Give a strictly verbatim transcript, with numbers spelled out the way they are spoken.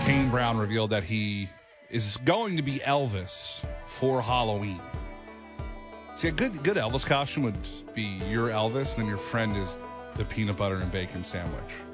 Kane Brown revealed that he is going to be Elvis for Halloween. See, a good good Elvis costume would be your Elvis, and then your friend is the peanut butter and bacon sandwich.